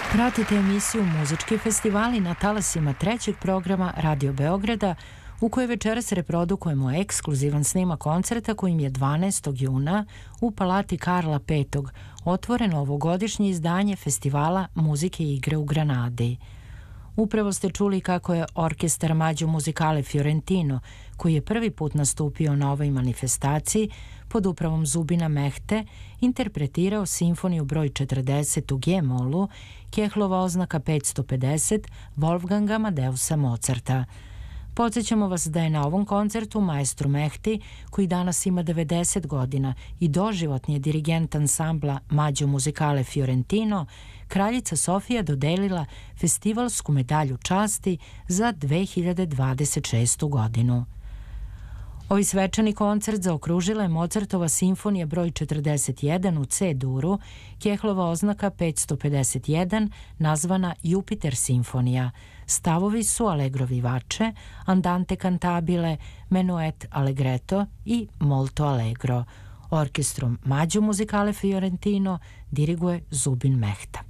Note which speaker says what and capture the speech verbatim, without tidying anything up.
Speaker 1: Pratite emisiju Muzički festivali na talasima trećeg programa Radio Beograda, u kojoj večeras reprodukujemo ekskluzivan snimak koncerta kojim je dvanaestog juna u Palati Karla petog otvoreno ovogodišnje izdanje festivala muzike i igre u Granadi. Upravo ste čuli kako je orkestar Maggio Musicale Fiorentino, koji je prvi put nastupio na ovoj manifestaciji pod upravom Zubina Mehte, interpretirao simfoniju broj četrdeset u G-molu, Kehlova oznaka petsto pedeset, Wolfganga Amadeusa Mozarta. Podsjećamo vas da je na ovom koncertu maestru Mehti, koji danas ima devedeset godina i doživotni je dirigent ansambla Maggio Musicale Fiorentino, kraljica Sofija dodelila festivalsku medalju časti za dve hiljade dvadeset šestu. godinu. Ovaj svečani koncert zaokružila je Mozartova simfonija broj četrdeset jedan u C-duru, Kehlova oznaka petsto pedeset jedan, nazvana Jupiter simfonija. Stavovi su Allegro vivace, Andante cantabile, Menuet allegretto i Molto allegro. Orkestrom Maggio Musicale Fiorentino diriguje Zubin Mehta.